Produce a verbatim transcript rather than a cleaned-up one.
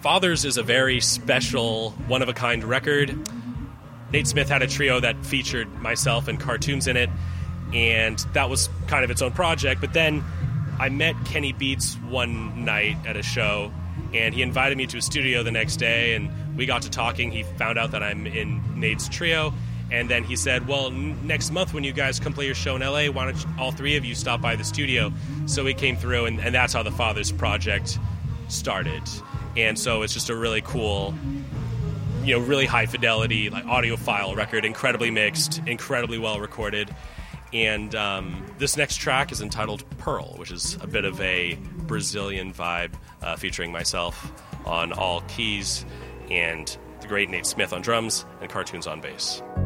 Fathers is a very special, one-of-a-kind record. Nate Smith had a trio that featured myself and cartoons in it, and that was kind of its own project. But then I met Kenny Beats one night at a show, and he invited me to his studio the next day, and we got to talking. He found out that I'm in Nate's trio, and then he said, well, n- next month when you guys come play your show in L A, why don't you, all three of you stop by the studio? So we came through, and, and that's how the Fathers Project started. And so it's just a really cool, you know, really high fidelity, like audiophile record, incredibly mixed, incredibly well recorded. And um, this next track is entitled Pearl, which is a bit of a Brazilian vibe, uh, featuring myself on all keys and the great Nate Smith on drums and cartoons on bass.